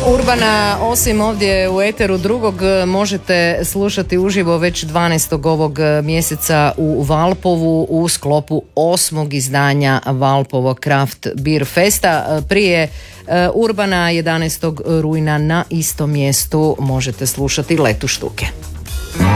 Urbana, osim ovdje u eteru drugog, možete slušati uživo već 12. ovog mjeseca u Valpovu u sklopu 8. izdanja Valpovog Craft Beer Festa. Prije Urbana 11. rujna na istom mjestu možete slušati Letu štuke.